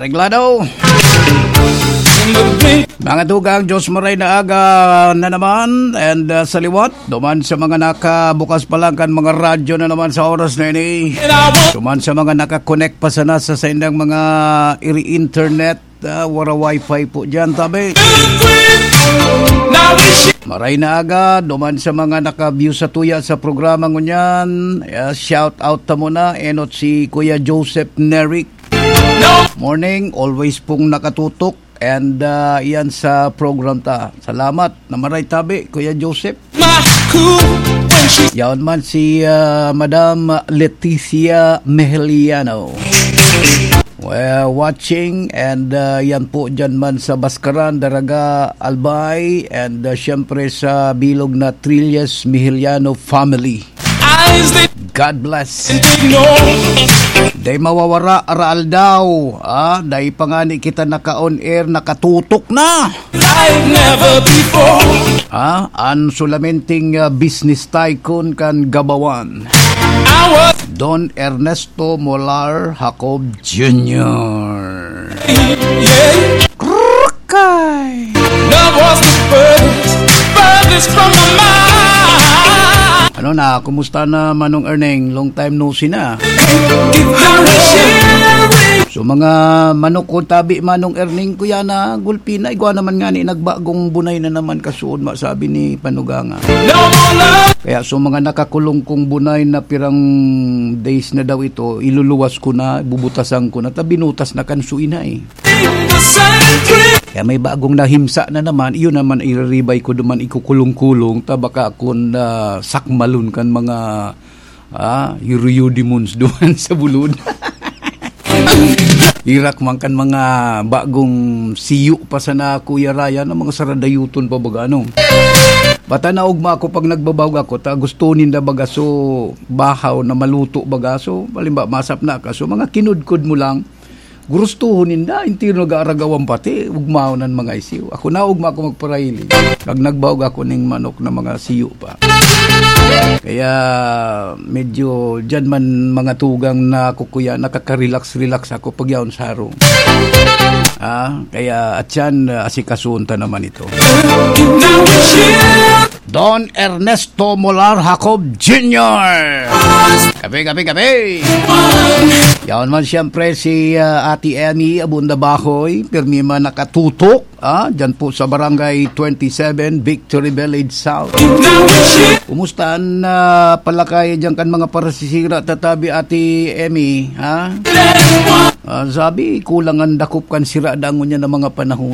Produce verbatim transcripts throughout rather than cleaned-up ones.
Areglado. Mga tugang, Diyos maray na aga na naman and uh, sa liwat, duman sa mga nakabukas pa lang kan mga radyo na naman sa oras na ini. Duman sa mga nakakonect pa sana sa sa indang mga iri-internet, uh, wara wifi po dyan tabi. Maray na aga, duman sa mga naka-view sa tuya sa programa ngunyan. Uh, shout out ta muna, enot si Kuya Joseph Nerick. Morning, always pong nakatutok. And uh, yan sa program ta. Salamat na maray tabi, Kuya Joseph. Yan man si uh, Madam Leticia Mejeliano. We're watching and uh, yan po dyan man sa Baskaran, Daraga, Albay and uh, syempre sa bilog na Trillas Mejeliano family. God bless. Day mawawara araal daw. Ah, day pangani kita naka-on air, nakatutok na. Like never before. Ah, an sulamenting uh, business tycoon kan Gabawan. Don Ernesto Molar Jacob Junior Yeah. Krukay. Love was the furthest, furthest from my mind. Ano na, kumusta na Manong Erneng? Long time no see na. So mga manok ko tabi Manong Erneng kuya na gulpina, igwa naman nga ni nagbagong bunay na naman kasuod masabi ni Panuganga. Kaya so mga nakakulong kong bunay na pirang days na daw ito, iluluwas ko na, bubutasan ko na, tabinutas na kansuin na eh. Kaya may bagong nahimsa na naman, iyon naman iraribay ko duman ikukulong-kulong, tabaka akong uh, sakmalun kan mga ah, yuruyudimons duman sa bulod. Irak man kan mga bagong siyo pa sa na Kuya Raya na mga saradayuton pa baga ano. Bata na ugma ako pag nagbabawag ako, ta gusto ninda baga so bahaw na maluto baga so, palimba masap na ka, so mga kinudkod mo lang, gurustuhon ninda, hindi nag-aaragawan pati, ugmaonan mga isiw. Ako na ugma ako magparayili, pag nagbawag ako ng manok na mga siyo pa. Kaya medyo dyan man mga tugang na kukuya, nakaka-relax-relax ako pag yaon sa harong. Ah, kaya at yan, asikasunta naman ito. Don Ernesto Molar Jacob Junior Kape, kape, kape. Yaon man siyempre si uh, Ate Emmy Abunda Bahoy, pirmi man nakatutok. Ah, dyan po sa Barangay twenty-seven, Victory Village South. Kumustaan na uh, palakay dyan kan mga parasisira tatabi Ate Emmy, ha? Uh, sabi, kulangan dakop kan sira dangon niya ng mga panahon.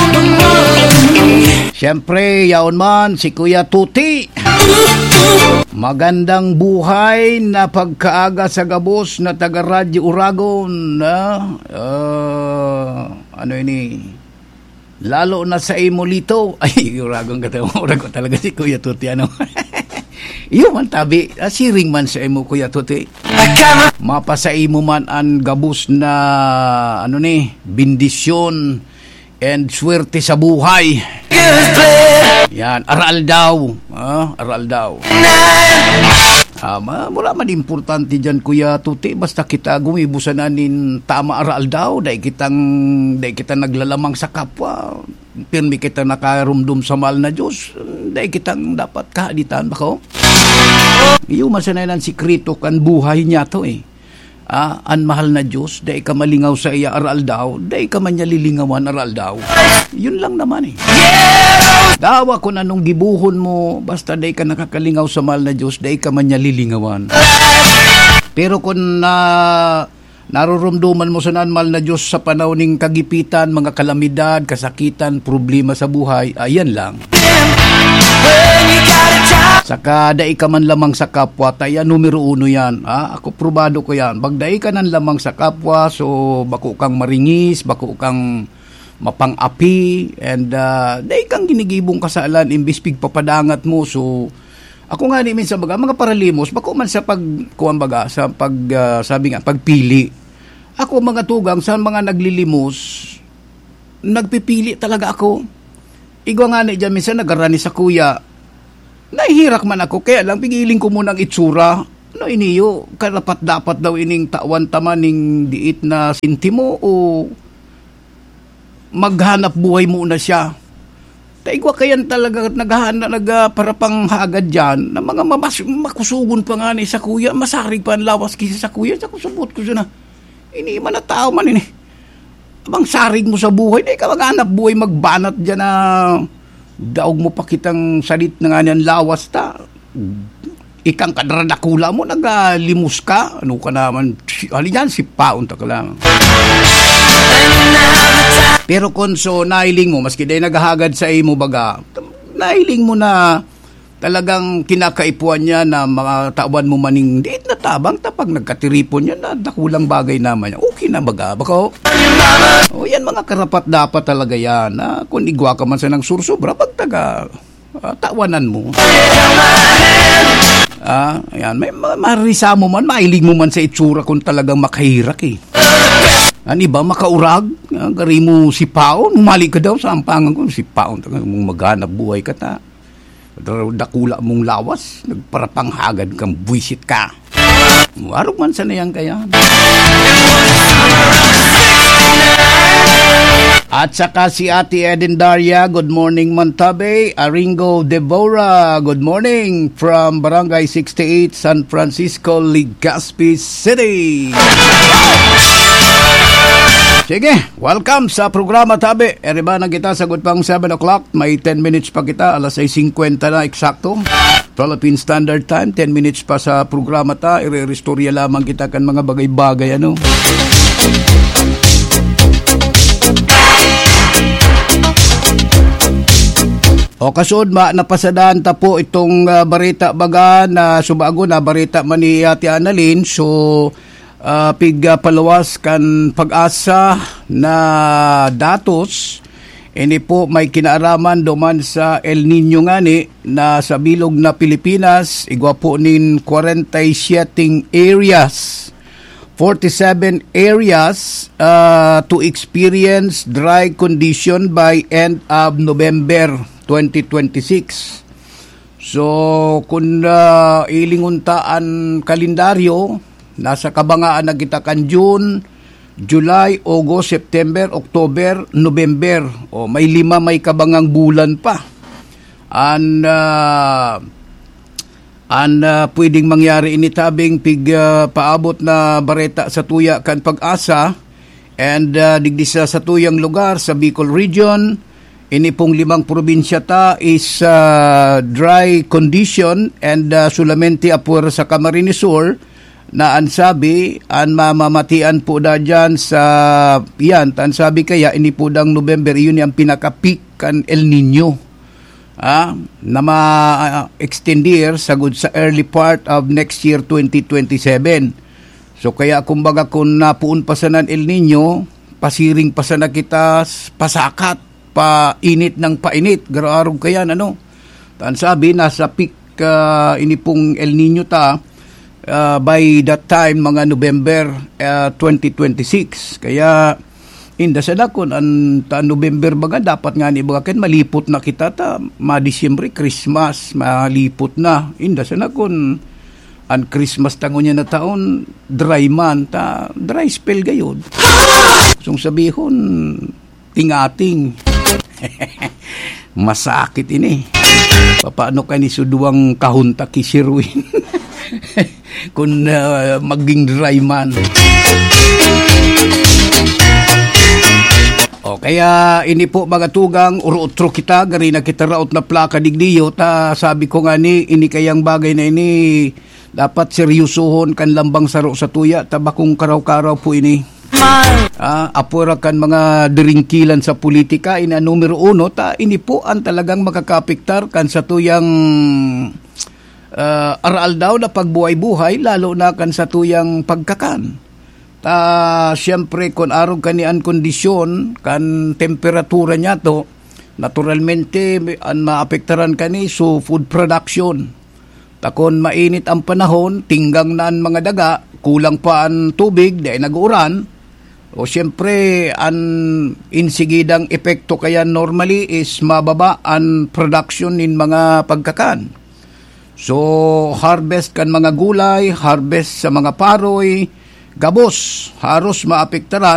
Siyempre, yaon man si Kuya Tuti. Magandang buhay na pagkaaga sa gabos na taga-radyo Uragon. Na, uh, ano ini? Lalo na sa Imolito. Ay, Uragon ka tayo. Uragon talaga si Kuya Tuti. Ano? Iyo man tabi. Siring man sa imo, Kuya Tuti. Mapa sa imo man ang gabos na ano ni, bindisyon and swerte sa buhay. Yan, aral daw. Ah, aral daw. Ah, wala man importante dyan, Kuya Tuti. Basta kita gumibusan nanin tama aral daw. Dahil kitang, dahil kita naglalamang sa kapwa. Pirmi kita nakarumdum sa mahal na Diyos. Dahil kitang dapat kahaditan ba ko? Iyo masanay ng sikrito kan buhay niya to eh. Ah, an mahal na Diyos, dahil ka malingaw sa iya aral daw, dahil ka man niya lilingawan aral daw. Yun lang naman eh. Dawa ko na nung gibuhon mo, basta dahil ka nakakalingaw sa mahal na Diyos, dahil ka man niya lilingawan. Pero kung na narurumduman mo sa mahal na Diyos sa panahon ng kagipitan, mga kalamidad, kasakitan, problema sa buhay, ayan lang. Saka dai ka man lamang sa kapwa, tayo numero uno yan. Ha? Ako probado ko yan. Pag dai ka nan lamang sa kapwa, so bako kang maringis, bako kang mapang-api, and uh, dai kang ginigibong kasalan, imbis pigpapadangat mo. So, ako nga ni minsan baga, mga paralimos, bako man sa pag, kuwan baga, sa pag, uh, sabi nga, pagpili. Ako mga tugang, sa mga naglilimos, nagpipili talaga ako. Igwa nga ni dyan, minsan nagarani sa kuya, nahihirak man ako, kaya lang pigiling ko muna ang itsura. No, iniyo, karapat dapat daw ining tawan taman ning diit na sintimo o maghanap buhay muna siya. Taigwa kayan talaga naghahanap naga para pang hagad dyan na mga mamas, makusugon pa nga ni sa kuya, masarig pa ang lawas kisa sa kuya, sa kusabot ko siya na, ini man na tao man ini. Abang sarig mo sa buhay, di ka maghanap buhay, magbanat dyan na daog mo pa kitang salit na nga niyan lawas ta. Ikang kadradakula mo, nagalimus ka, ano ka naman, halin yan, si paon ta ka lang. Pero kung so nailing mo, maski day naghahagad sa imo baga, nailing mo na talagang kinakaipuan niya na mga tawan mo maning diit na tabang tapag nagkatiripon niya na dakulang bagay naman niya. Okay na baga, bako? O yan mga karapat dapat talaga yan. Na, kung igwa ka man sa nang sursubra, pagtaga, uh, tawanan mo. Ah, ayan, may marisa mo man, mailing mo man sa itsura kung talagang makahirak eh. Ani ba makaurag? Gari mo si Paon, umali ka daw sa ampangan ko. Si Paon, mong maghanap buhay ka ta. Dakula mong lawas, nagparapanghagad kang buwisit ka. Warog man sa niyang kaya. At saka si Ate Eden Daria, good morning Mantabe. Aringo Devora, good morning from Barangay sixty-eight, San Francisco, Legazpi City. Sige, welcome sa programa Tabi. Eriba na kita, sagot pang seven o'clock. May ten minutes pa kita, alas six fifty na eksakto. Philippine Standard Time, ten minutes pa sa programa ta. I-restorya lamang kita kan mga bagay-bagay, ano. O kasod, ma, napasadaan ta po itong uh, barita baga na subago na barita man ni Ate Annalyn. So, Uh, pig uh, palawas kan pag-asa na datos ini po may kinaaraman duman sa El Nino ngani na sa bilog na Pilipinas igwa po nin forty-seven areas forty-seven areas uh, to experience dry condition by end of November twenty twenty-six. So kung uh, ilinguntaan kalendaryo, nasa kabangaan na kita kan June, July, August, September, October, November. O may lima may kabangang bulan pa. And uh, and uh, pwedeng mangyari ini tabing pig uh, paabot na bareta sa tuya kan pag-asa and uh, digdi sa sa tuyang lugar sa Bicol region. Ini pong limang probinsya ta is uh, dry condition and uh, solamente apur sa Camarines Sur na ansabi an mamamatian po da dyan sa yan, ansabi kaya ini po dang November, yun yung pinaka-peak kan El Nino ah, na ma-extendir sagud sa early part of next year twenty twenty-seven. So kaya kumbaga kung napuun pa sa nan El Nino, pasiring pa sa na kita pasakat, painit ng painit, garaarog kaya ano. Ansabi nasa peak uh, ini pong El Nino ta Uh, by that time mga November uh, twenty twenty-six. Kaya inda sa dakon an ta November baga dapat nga ni baga ken malipot na kita ta ma Disyembre Christmas malipot na inda sa dakon an Christmas tangon niya na taon dry man ta dry spell gayud. Sung sabihon tingating masakit ini. Paano ka ni suduang kahunta kisirwin kung uh, maging dry man. O kaya ini po magatugang uro-utro kita, gari na kita raot na plaka digdiyo, ta sabi ko nga ni, ini kayang bagay na ini, dapat seryosohon kan lambang saro sa tuya, tabakong karaw-karaw po ini. Ah, apura kan mga diringkilan sa politika, ina numero uno, ta ini po ang talagang makakapiktar kan sa tuyang uh, aral daw na pagbuhay-buhay, lalo na kan sa tuyang pagkakan. Ta siyempre kung arog kanian kondisyon kan temperatura niya to, naturalmente an maapektaran kani so food production. Ta kon mainit ang panahon, tinggang na ang mga daga, kulang pa ang tubig, dahil nag-uran. O siyempre an insigidang epekto kaya normally is mababa ang production in mga pagkakan. So harvest kan mga gulay, harvest sa mga paroy, gabos, haros maapektaran